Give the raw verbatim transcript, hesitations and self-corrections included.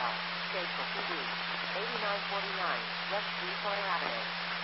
State for P D. eighty-nine forty-nine West Sweetwater Avenue.